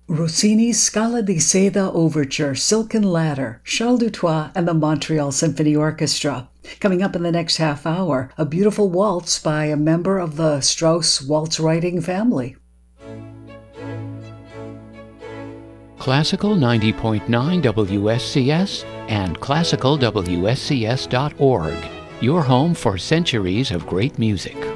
Rossini's Scala di Seda Overture, Silken Ladder, Charles Dutoit and the Montreal Symphony Orchestra. Coming up in the next half hour, a beautiful waltz by a member of the Strauss waltz-writing family. Classical 90.9 WSCS and classicalwscs.org, your home for centuries of great music.